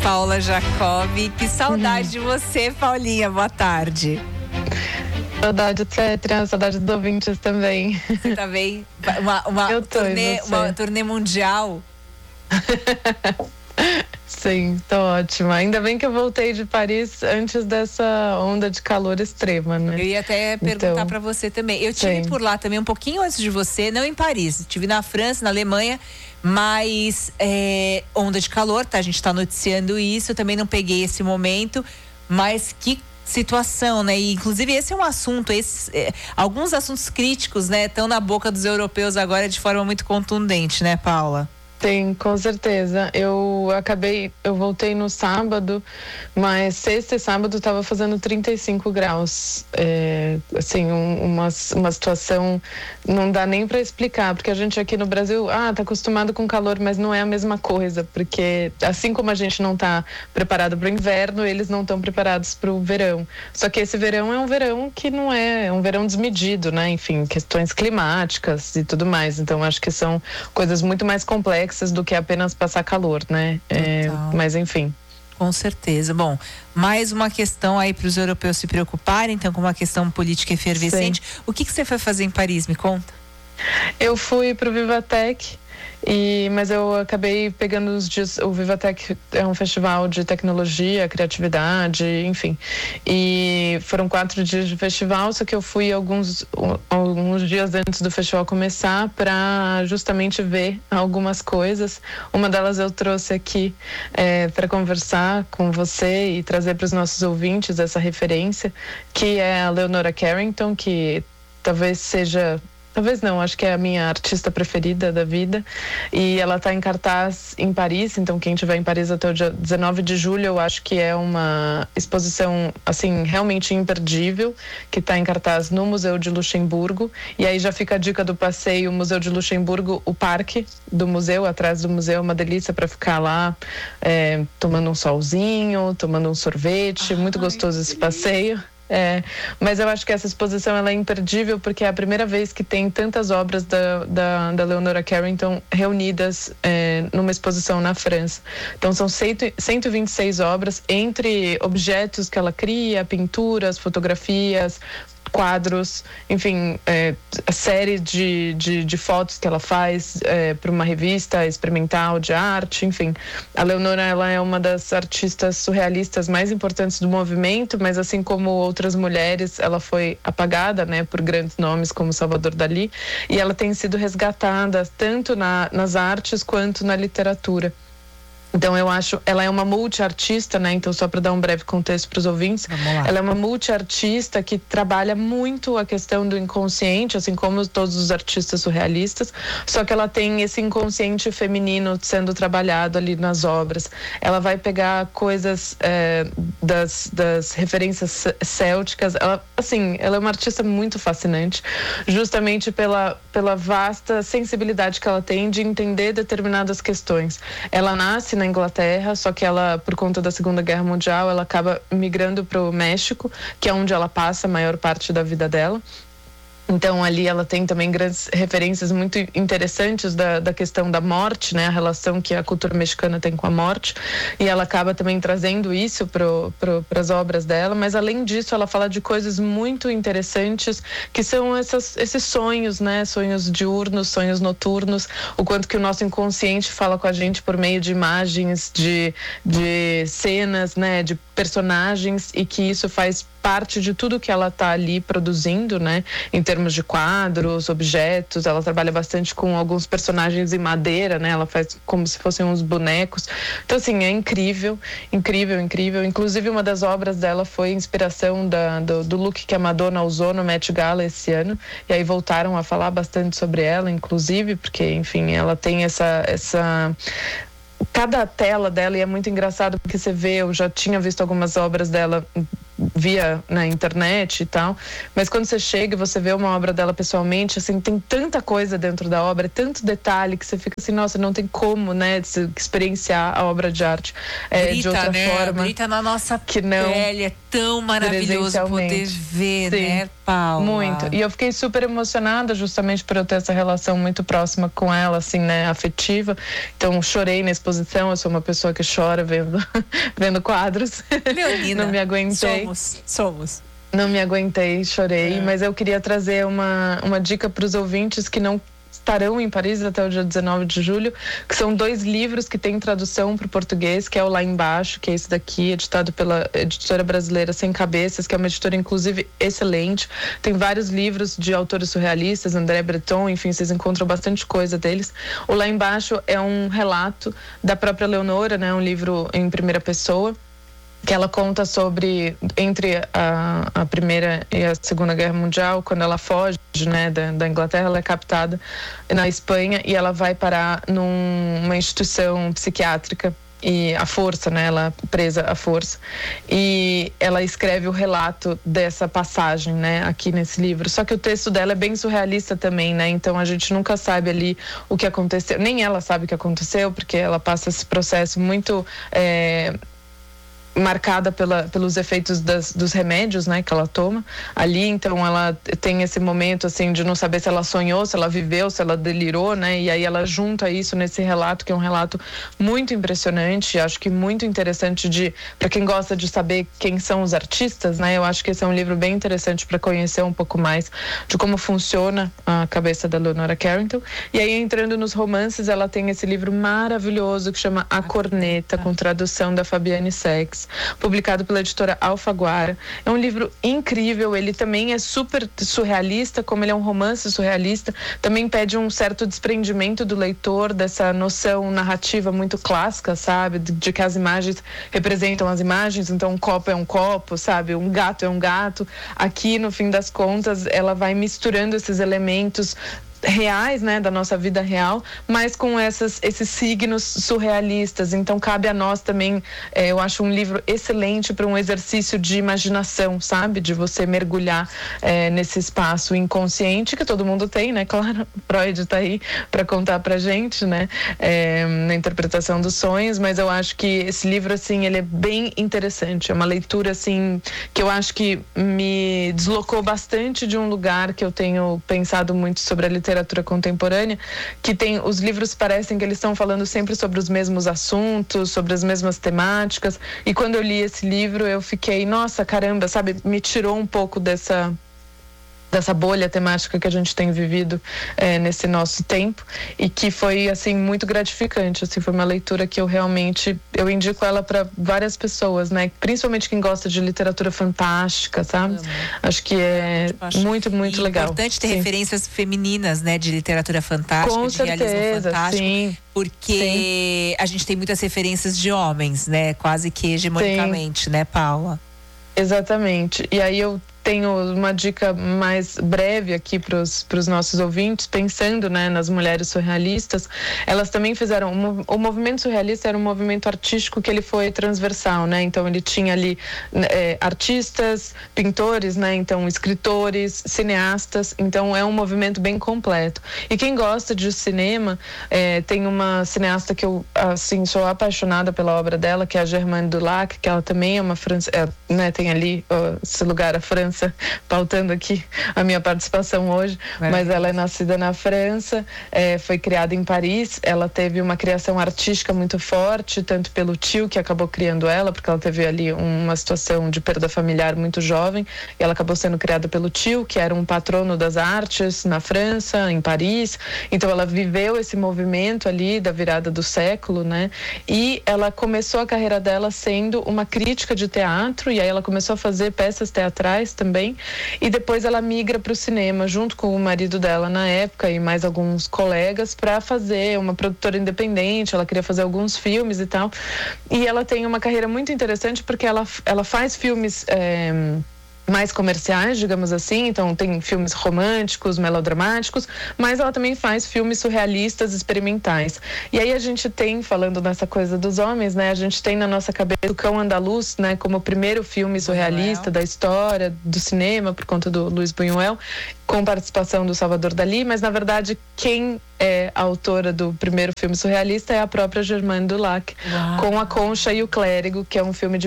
Paula Jacobi. Que saudade de você, Paulinha. Boa tarde. Saudade de Cétria, saudade dos ouvintes também. Você tá bem? Uma turnê mundial? Sim, tô ótima. Ainda bem que eu voltei de Paris antes dessa onda de calor extrema, né? Eu ia até perguntar pra você também. Eu estive por lá também um pouquinho antes de você, não em Paris. Estive na França, na Alemanha, mas onda de calor, tá? A gente tá noticiando isso. Eu também não peguei esse momento, mas que situação, né? E, inclusive, esse é um assunto, alguns assuntos críticos, né? Estão na boca dos europeus agora de forma muito contundente, né, Paula? Tem, com certeza. Eu voltei no sábado, mas sexta e sábado estava fazendo 35 graus. Assim, uma situação, não dá nem para explicar, porque a gente aqui no Brasil, tá acostumado com calor, mas não é a mesma coisa, porque assim como a gente não tá preparado para o inverno, eles não estão preparados para o verão. Só que esse verão é um verão que não é um verão desmedido, né? Enfim, questões climáticas e tudo mais. Então, acho que são coisas muito mais complexas do que apenas passar calor, né? Mas enfim. Com certeza. Bom, mais uma questão aí para os europeus se preocuparem, então, com uma questão política efervescente. Sim. O que você foi fazer em Paris? Me conta. Eu fui para o Vivatech. Mas eu acabei pegando os dias. O Vivatech é um festival de tecnologia, criatividade, enfim. E foram 4 dias de festival, só que eu fui alguns dias antes do festival começar para justamente ver algumas coisas. Uma delas eu trouxe aqui para conversar com você e trazer para os nossos ouvintes essa referência, que é a Leonora Carrington, que Talvez não, acho que é a minha artista preferida da vida. E ela está em cartaz em Paris, então quem estiver em Paris até o dia 19 de julho, eu acho que é uma exposição, assim, realmente imperdível, que está em cartaz no Museu de Luxemburgo. E aí já fica a dica do passeio, Museu de Luxemburgo, o parque do museu, atrás do museu, é uma delícia para ficar lá, tomando um solzinho, tomando um sorvete, muito gostoso esse passeio. Mas eu acho que essa exposição ela é imperdível porque é a primeira vez que tem tantas obras da Leonora Carrington reunidas numa exposição na França. Então são 126 obras, entre objetos que ela cria, pinturas, fotografias, quadros, enfim, a série de fotos que ela faz para uma revista experimental de arte, enfim. A Leonora, ela é uma das artistas surrealistas mais importantes do movimento, mas assim como outras mulheres, ela foi apagada, né, por grandes nomes como Salvador Dalí, e ela tem sido resgatada tanto nas artes quanto na literatura. Então eu acho, ela é uma multiartista, né? Então só para dar um breve contexto para os ouvintes, ela é uma multiartista que trabalha muito a questão do inconsciente, assim como todos os artistas surrealistas, só que ela tem esse inconsciente feminino sendo trabalhado ali nas obras. Ela vai pegar coisas das referências célticas, ela é uma artista muito fascinante, justamente pela vasta sensibilidade que ela tem de entender determinadas questões. Ela nasce na Inglaterra, só que ela, por conta da Segunda Guerra Mundial, ela acaba migrando para o México, que é onde ela passa a maior parte da vida dela. Então, ali ela tem também grandes referências muito interessantes da questão da morte, né? A relação que a cultura mexicana tem com a morte. E ela acaba também trazendo isso para as obras dela. Mas, além disso, ela fala de coisas muito interessantes, que são esses sonhos, né? Sonhos diurnos, sonhos noturnos. O quanto que o nosso inconsciente fala com a gente por meio de imagens, de cenas, né? De personagens, e que isso faz parte de tudo que ela está ali produzindo, né? Em termos de quadros, objetos, ela trabalha bastante com alguns personagens em madeira, né? Ela faz como se fossem uns bonecos. Então, assim, é incrível, incrível, incrível. Inclusive, uma das obras dela foi inspiração do look que a Madonna usou no Met Gala esse ano. E aí voltaram a falar bastante sobre ela, inclusive, porque, enfim, ela tem essa cada tela dela, e é muito engraçado porque você vê, eu já tinha visto algumas obras dela via na internet e tal, mas quando você chega e você vê uma obra dela pessoalmente, assim, tem tanta coisa dentro da obra, tanto detalhe que você fica assim, nossa, não tem como, né, experienciar a obra de arte de outra forma. Grita na nossa que não pele, é tão maravilhoso poder ver, sim, né, Paula? Muito. E eu fiquei super emocionada justamente por eu ter essa relação muito próxima com ela, assim, né, afetiva. Então, chorei na exposição, eu sou uma pessoa que chora vendo quadros. Leonina, não me aguentei. Somos. Não me aguentei, chorei, mas eu queria trazer uma dica para os ouvintes que não estarão em Paris até o dia 19 de julho, que são 2 livros que têm tradução para o português, que é o Lá Embaixo, que é esse daqui, editado pela editora brasileira Sem Cabeças, que é uma editora, inclusive, excelente. Tem vários livros de autores surrealistas, André Breton, enfim, vocês encontram bastante coisa deles. O Lá Embaixo é um relato da própria Leonora, né, um livro em primeira pessoa, que ela conta sobre, entre a Primeira e a Segunda Guerra Mundial, quando ela foge, né, da Inglaterra, ela é captada na Espanha e ela vai parar numa instituição psiquiátrica, e à força, né, ela presa à força, e ela escreve o relato dessa passagem, né, aqui nesse livro. Só que o texto dela é bem surrealista também, né, então a gente nunca sabe ali o que aconteceu, nem ela sabe o que aconteceu, porque ela passa esse processo muito marcada pelos efeitos dos remédios, né, que ela toma ali. Então ela tem esse momento assim de não saber se ela sonhou, se ela viveu, se ela delirou, né, e aí ela junta isso nesse relato, que é um relato muito impressionante, acho que muito interessante para quem gosta de saber quem são os artistas, né. Eu acho que esse é um livro bem interessante para conhecer um pouco mais de como funciona a cabeça da Leonora Carrington. E aí, entrando nos romances, ela tem esse livro maravilhoso que chama A Corneta, com tradução da Fabiane Sex, publicado pela editora Alfaguara. É um livro incrível, ele também é super surrealista, como ele é um romance surrealista, também pede um certo desprendimento do leitor dessa noção narrativa muito clássica, sabe, de que as imagens representam as imagens, então um copo é um copo, sabe, um gato é um gato. Aqui, no fim das contas, ela vai misturando esses elementos reais, né, da nossa vida real, mas com esses signos surrealistas. Então cabe a nós também, eu acho um livro excelente para um exercício de imaginação, sabe, de você mergulhar nesse espaço inconsciente que todo mundo tem, né, claro, Freud está aí para contar pra gente, né, na interpretação dos sonhos, mas eu acho que esse livro, assim, ele é bem interessante, é uma leitura, assim, que eu acho que me deslocou bastante de um lugar que eu tenho pensado muito sobre a literatura contemporânea, que tem, os livros parecem que eles estão falando sempre sobre os mesmos assuntos, sobre as mesmas temáticas, e quando eu li esse livro eu fiquei, nossa, caramba, sabe, me tirou um pouco dessa bolha temática que a gente tem vivido nesse nosso tempo, e que foi, assim, muito gratificante, assim, foi uma leitura que eu indico ela para várias pessoas, né, principalmente quem gosta de literatura fantástica, sabe? Acho que é muito, muito legal. É importante ter referências femininas, né, de literatura fantástica, com de certeza, realismo fantástico, sim, porque a gente tem muitas referências de homens, né, quase que hegemonicamente, né, Paula? Exatamente. E aí eu tenho uma dica mais breve aqui para os nossos ouvintes, pensando, né, nas mulheres surrealistas. Elas também fizeram, o movimento surrealista era um movimento artístico que ele foi transversal, né, então ele tinha ali artistas, pintores, né, então escritores, cineastas, então é um movimento bem completo. E quem gosta de cinema, tem uma cineasta que eu, assim, sou apaixonada pela obra dela, que é a Germaine Dulac, que ela também é uma francesa, né, tem ali esse lugar, a França, pautando aqui a minha participação hoje, mas ela é nascida na França, foi criada em Paris, ela teve uma criação artística muito forte, tanto pelo tio que acabou criando ela, porque ela teve ali uma situação de perda familiar muito jovem, e ela acabou sendo criada pelo tio, que era um patrono das artes na França, em Paris. Então ela viveu esse movimento ali da virada do século, né, e ela começou a carreira dela sendo uma crítica de teatro, e aí ela começou a fazer peças teatrais também, e depois ela migra para o cinema junto com o marido dela na época e mais alguns colegas para fazer uma produtora independente. Ela queria fazer alguns filmes e tal, e ela tem uma carreira muito interessante porque ela faz filmes mais comerciais, digamos assim, então tem filmes românticos, melodramáticos, mas ela também faz filmes surrealistas, experimentais. E aí a gente tem, falando nessa coisa dos homens, né, a gente tem na nossa cabeça O Cão Andaluz, né, como o primeiro filme surrealista da história do cinema, por conta do Luiz Buñuel, com participação do Salvador Dalí, mas na verdade quem é a autora do primeiro filme surrealista é a própria Germaine Dulac, com A Concha e o Clérigo, que é um filme de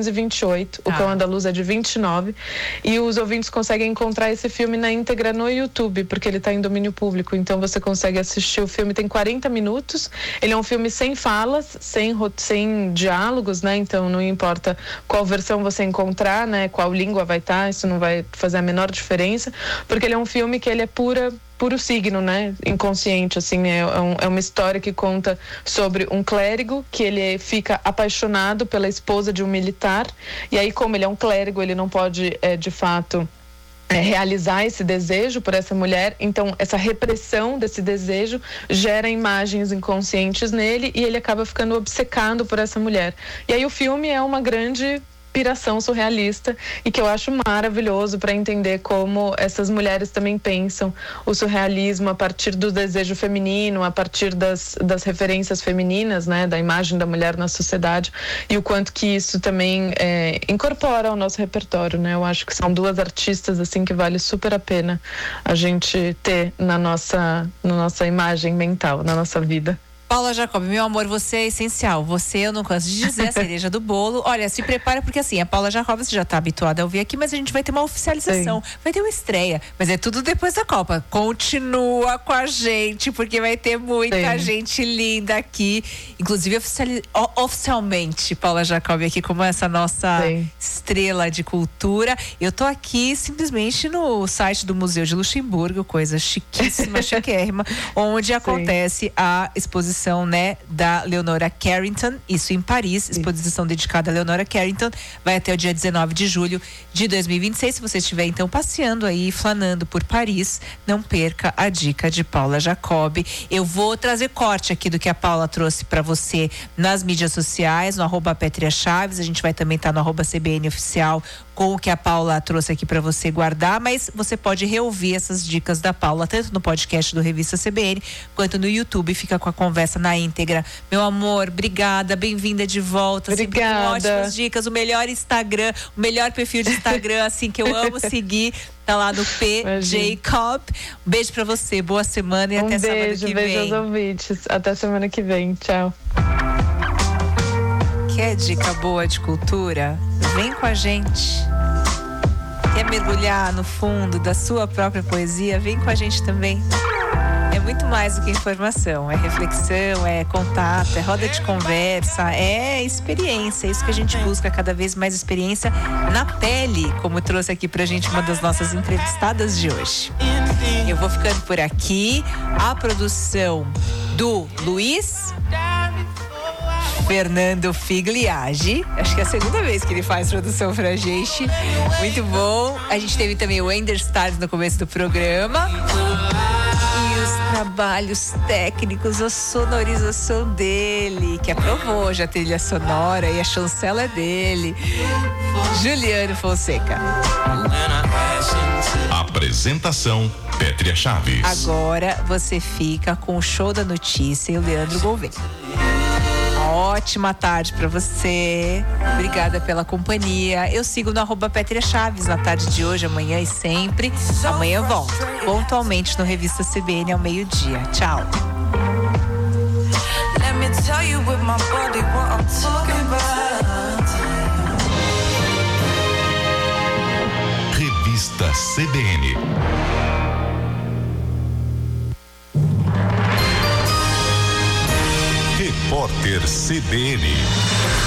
1928, O Cão Andaluz é de 29, e os ouvintes conseguem encontrar esse filme na íntegra no YouTube, porque ele está em domínio público, então você consegue assistir o filme, tem 40 minutos, ele é um filme sem falas, sem diálogos, né, então não importa qual versão você encontrar, né, qual língua vai estar, isso não vai fazer a menor diferença, porque ele é um filme que ele é puro signo, né? Inconsciente, assim, é uma história que conta sobre um clérigo que ele fica apaixonado pela esposa de um militar, e aí como ele é um clérigo, ele não pode, de fato, realizar esse desejo por essa mulher, então essa repressão desse desejo gera imagens inconscientes nele e ele acaba ficando obcecado por essa mulher. E aí o filme é uma grande piração surrealista e que eu acho maravilhoso para entender como essas mulheres também pensam o surrealismo a partir do desejo feminino, a partir das referências femininas, né, da imagem da mulher na sociedade, e o quanto que isso também incorpora ao nosso repertório, né? Eu acho que são duas artistas assim que vale super a pena a gente ter na nossa imagem mental, na nossa vida. Paula Jacob, meu amor, você é essencial. Você, eu não canso de dizer, a cereja do bolo. Olha, se prepara, porque assim, a Paula Jacob, você já tá habituada a ouvir aqui, mas a gente vai ter uma oficialização. Sim. Vai ter uma estreia, mas é tudo depois da Copa. Continua com a gente, porque vai ter muita gente linda aqui. Inclusive, oficialmente, Paula Jacob aqui como essa nossa estrela de cultura. Eu tô aqui simplesmente no site do Museu de Luxemburgo, coisa chiquíssima, chiquérrima, onde acontece a exposição, né, da Leonora Carrington, isso em Paris, exposição dedicada a Leonora Carrington, vai até o dia 19 de julho de 2026. Se você estiver então passeando aí, flanando por Paris, não perca a dica de Paula Jacob. Eu vou trazer corte aqui do que a Paula trouxe para você nas mídias sociais, no @PetriaChaves, a gente vai também estar no @CBN Oficial com o que a Paula trouxe aqui para você guardar, mas você pode reouvir essas dicas da Paula, tanto no podcast do Revista CBN, quanto no YouTube, fica com a conversa na íntegra. Meu amor, obrigada, bem-vinda de volta. Obrigada. Ótimas dicas, o melhor Instagram, o melhor perfil de Instagram, assim, que eu amo seguir, tá lá no PJCob. Um beijo pra você, boa semana e até sábado que vem. Beijo aos ouvintes, até semana que vem, tchau. Quer dica boa de cultura? Vem com a gente. Quer mergulhar no fundo da sua própria poesia? Vem com a gente também. É muito mais do que informação, é reflexão, é contato, é roda de conversa, é experiência, é isso que a gente busca, cada vez mais experiência na pele, como trouxe aqui pra gente uma das nossas entrevistadas de hoje. Eu vou ficando por aqui, a produção do Luiz Fernando Figliagi, acho que é a segunda vez que ele faz produção pra gente, muito bom. A gente teve também o Ender Stars no começo do programa e os trabalhos técnicos, a sonorização dele, que aprovou já a trilha sonora e a chancela é dele, Juliano Fonseca. Apresentação Pétria Chaves. Agora você fica com o Show da Notícia e o Leandro Gouveia. Ótima tarde pra você. Obrigada pela companhia. Eu sigo no @Pétria Chaves na tarde de hoje, amanhã e sempre. Amanhã eu volto pontualmente no Revista CBN ao meio-dia. Tchau. Revista CBN. Repórter CBN.